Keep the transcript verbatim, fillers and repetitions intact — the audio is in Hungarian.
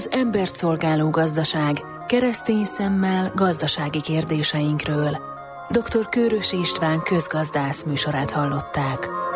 az embert szolgáló gazdaság, keresztény szemmel gazdasági kérdéseinkről. doktor Kőrösi István közgazdász műsorát hallották.